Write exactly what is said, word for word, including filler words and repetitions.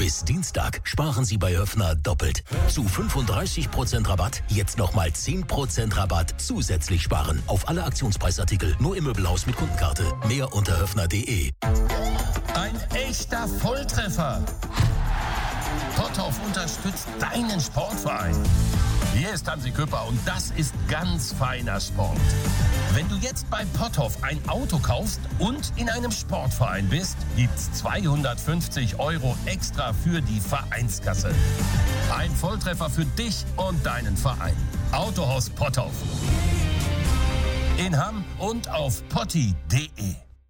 Bis Dienstag sparen Sie bei Höffner doppelt. Zu fünfunddreißig Prozent Rabatt, jetzt nochmal zehn Prozent Rabatt zusätzlich sparen. Auf alle Aktionspreisartikel, nur im Möbelhaus mit Kundenkarte. Mehr unter höffner punkt de. Ein echter Volltreffer. Potthoff unterstützt deinen Sportverein. Hier ist Hansi Küpper und das ist ganz feiner Sport. Wenn du jetzt bei Potthoff ein Auto kaufst und in einem Sportverein bist, gibt's zweihundertfünfzig Euro extra für die Vereinskasse. Ein Volltreffer für dich und deinen Verein. Autohaus Potthoff. In Hamm und auf potti punkt de.